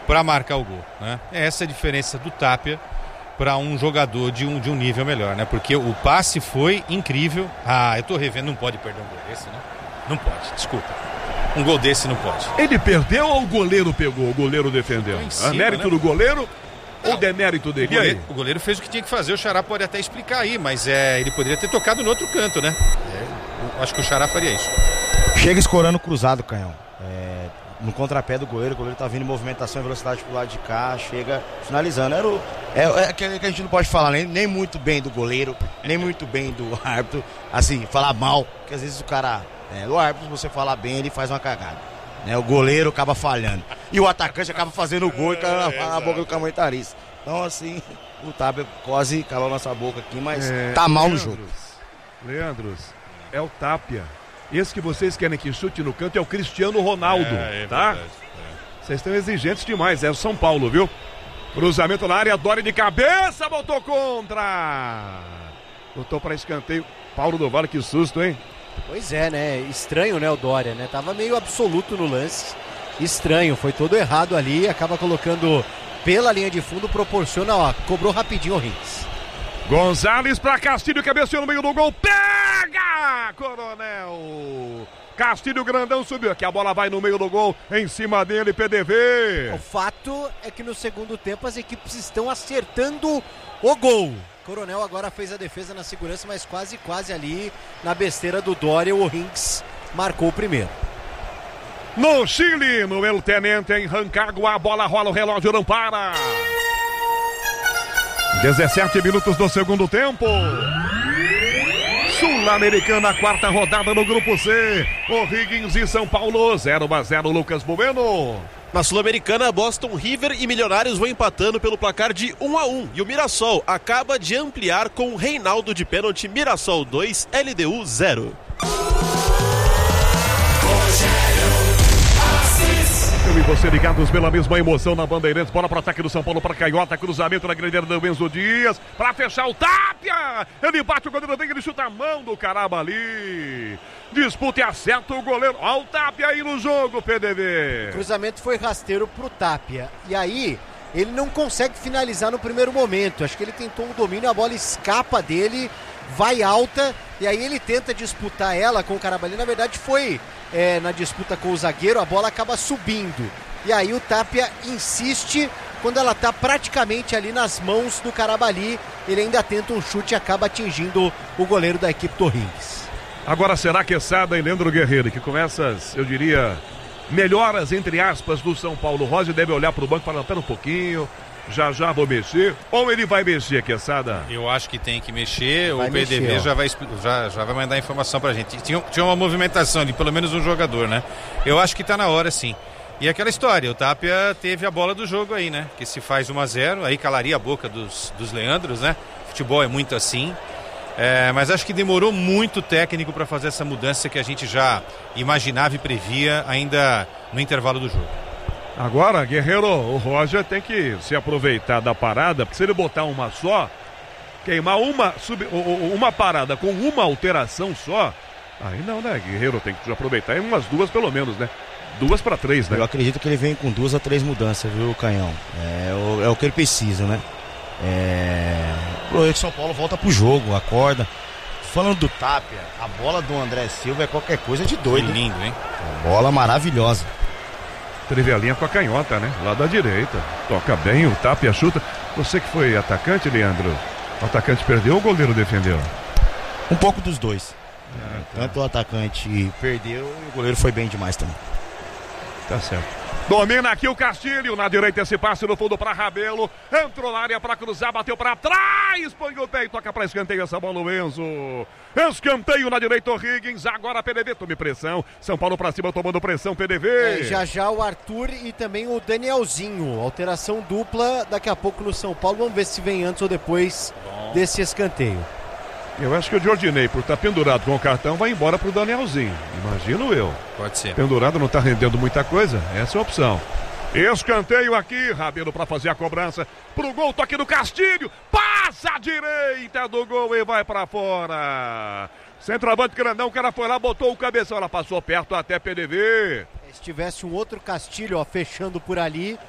para marcar o gol, né? Essa é a diferença do Tapia para um jogador de um nível melhor, né? Porque o passe foi incrível. Eu tô revendo, não pode perder um gol desse, né? Não pode, desculpa. Um gol desse não pode. Ele perdeu ou o goleiro pegou? O goleiro defendeu? Cima, mérito, né, do goleiro ou demérito dele? O goleiro fez o que tinha que fazer. O Xará pode até explicar aí, mas ele poderia ter tocado no outro canto, né? Eu acho que o Xará faria isso. Chega escorando cruzado, Canhão. No contrapé do goleiro, o goleiro tá vindo em movimentação e velocidade pro lado de cá, chega finalizando. É aquele que a gente não pode falar nem muito bem do goleiro, nem muito bem do árbitro, assim, falar mal, porque às vezes o cara, o árbitro, se você falar bem, ele faz uma cagada, né? O goleiro acaba falhando, e o atacante acaba fazendo o gol e cala na boca do comentarista. Então, assim, o Tapia quase calou nossa boca aqui, mas tá mal no jogo. Leandros, é o Tapia. Esse que vocês querem que chute no canto é o Cristiano Ronaldo, tá? Vocês estão exigentes demais, é o São Paulo, viu? Cruzamento na área, Dória de cabeça, botou contra! Botou para escanteio, Paulo do Vale, que susto, hein? Pois é, né? Estranho, né, o Dória, né? Tava meio absoluto no lance, estranho, foi todo errado ali, acaba colocando pela linha de fundo, proporciona, cobrou rapidinho o Rins. Gonzalez para Castilho, cabeceou no meio do gol, pega! Coronel! Castilho grandão subiu aqui, a bola vai no meio do gol, em cima dele, PDV. O fato é que no segundo tempo as equipes estão acertando o gol. Coronel agora fez a defesa na segurança, mas quase ali na besteira do Dória, o Rins marcou o primeiro. No Chile, no El Tenente, em Rancagua, a bola rola, o relógio não para. 17 minutos do segundo tempo. Sul-Americana, quarta rodada no Grupo C. O'Higgins e São Paulo, 0-0, Lucas Bueno. Na Sul-Americana, Boston River e Milionários vão empatando pelo placar de 1-1. E o Mirassol acaba de ampliar com Reinaldo de pênalti. Mirassol 2, LDU 0. Eu e você ligados pela mesma emoção na Bandeirantes. Bola para o ataque do São Paulo para Canhota. Cruzamento na grandeira do Enzo Dias. Para fechar o Tapia. Ele bate o goleiro dele, ele chuta a mão do caramba ali. Disputa e acerta o goleiro. Olha o Tapia aí no jogo, PDV. O cruzamento foi rasteiro pro Tapia. E aí, ele não consegue finalizar no primeiro momento. Acho que ele tentou um domínio, a bola escapa dele, vai alta. E aí ele tenta disputar ela com o Carabalí. Na verdade foi na disputa com o zagueiro, a bola acaba subindo. E aí o Tapia insiste, quando ela está praticamente ali nas mãos do Carabalí, ele ainda tenta um chute e acaba atingindo o goleiro da equipe do Rins. Agora será Quesada e Leandro Guerreiro, que começa, eu diria, melhoras entre aspas do São Paulo. O Roger deve olhar para o banco e falar, pera um pouquinho, já vou mexer, ou ele vai mexer, Quesada? Eu acho que tem que mexer, o PDV já vai mandar informação pra gente. Tinha uma movimentação ali, pelo menos um jogador, né? Eu acho que tá na hora, sim. E aquela história, o Tapia teve a bola do jogo aí, né? Que se faz 1-0, aí calaria a boca dos Leandros, né? Futebol é muito assim. Mas acho que demorou muito técnico para fazer essa mudança que a gente já imaginava e previa ainda no intervalo do jogo. Agora, Guerreiro, o Roger tem que se aproveitar da parada, porque se ele botar uma só, queimar uma parada com uma alteração só, aí não, né, Guerreiro? Tem que aproveitar umas duas pelo menos, né? 2 para 3, né? Eu acredito que ele vem com 2 a 3 mudanças, viu, Canhão? É o que ele precisa, né? O São Paulo volta pro jogo, acorda. Falando do Tapia, a bola do André Silva é qualquer coisa de doido. Lindo, hein? Bola maravilhosa. Trivelinha com a canhota, né? Lá da direita. Toca bem, o Tapia chuta. Você que foi atacante, Leandro, o atacante perdeu ou o goleiro defendeu? Um pouco dos dois. Tanto o atacante perdeu e o goleiro foi bem demais também. Tá certo. Domina aqui o Castilho, na direita esse passe no fundo para Rabelo, entrou na área para cruzar, bateu para trás, põe o pé e toca para escanteio essa bola o Enzo. Escanteio na direita o Higgins, agora PDV, tome pressão, São Paulo para cima tomando pressão, PDV. Já o Arthur e também o Danielzinho, alteração dupla daqui a pouco no São Paulo, vamos ver se vem antes ou depois desse escanteio. Eu acho que o Jordinei, por estar pendurado com o cartão, vai embora pro Danielzinho. Imagino eu. Pode ser. Pendurado não tá rendendo muita coisa. Essa é a opção. Escanteio aqui. Rabelo para fazer a cobrança. Pro gol, toque do Castilho. Passa a direita do gol e vai para fora. Centroavante grandão, o cara foi lá, botou o cabeção. Ela passou perto até PDV. Se tivesse um outro Castilho, fechando por ali,